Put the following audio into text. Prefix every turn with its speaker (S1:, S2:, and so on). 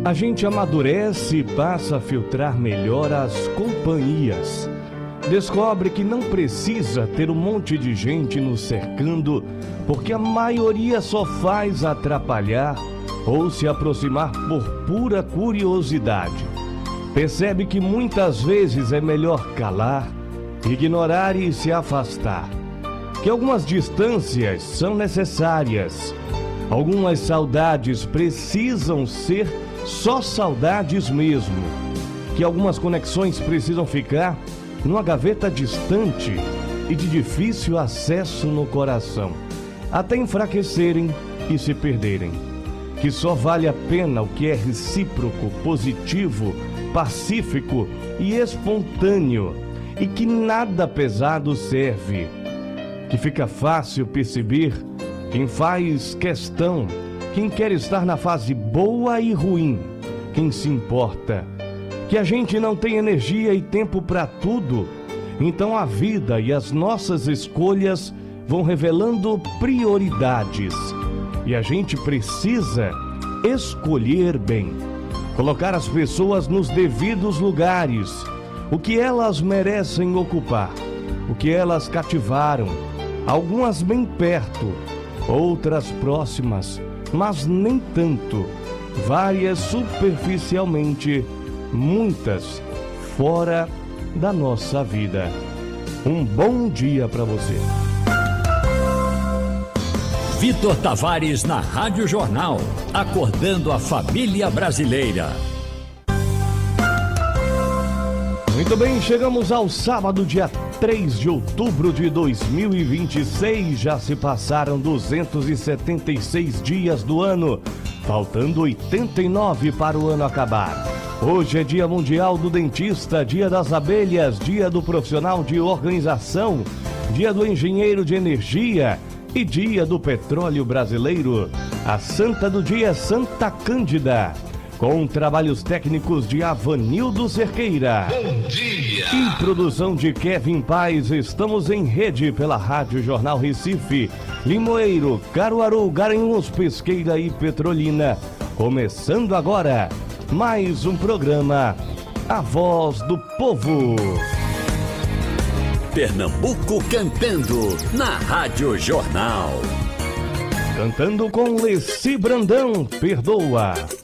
S1: A gente amadurece e passa a filtrar melhor as companhias. Descobre que não precisa ter um monte de gente nos cercando, porque a maioria só faz atrapalhar ou se aproximar por pura curiosidade. Percebe que muitas vezes é melhor calar, ignorar e se afastar. Que algumas distâncias são necessárias. Algumas saudades precisam ser só saudades mesmo. Que algumas conexões precisam ficar numa gaveta distante e de difícil acesso no coração, até enfraquecerem e se perderem. Que só vale a pena o que é recíproco, positivo, pacífico e espontâneo, e que nada pesado serve. Que fica fácil perceber quem faz questão, quem quer estar na fase boa e ruim, quem se importa. Que a gente não tem energia e tempo para tudo, então a vida e as nossas escolhas vão revelando prioridades. E a gente precisa escolher bem, colocar as pessoas nos devidos lugares, o que elas merecem ocupar, o que elas cativaram, algumas bem perto, outras próximas, mas nem tanto, várias superficialmente, muitas fora da nossa vida. Um bom dia para você.
S2: Vitor Tavares na Rádio Jornal, acordando a família brasileira.
S1: Muito bem, chegamos ao sábado, dia 3 de outubro de 2026. Já se passaram 276 dias do ano, faltando 89 para o ano acabar. Hoje é Dia Mundial do Dentista, Dia das Abelhas, Dia do Profissional de Organização, Dia do Engenheiro de Energia e Dia do Petróleo Brasileiro. A santa do dia é Santa Cândida, com trabalhos técnicos de Avanildo Cerqueira.
S3: Bom dia!
S1: E produção de Kevin Paz. Estamos em rede pela Rádio Jornal Recife, Limoeiro, Caruaru, Garanhuns, Pesqueira e Petrolina. Começando agora mais um programa, A Voz do Povo.
S2: Pernambuco cantando na Rádio Jornal.
S1: Cantando com Leci Brandão, Perdoa.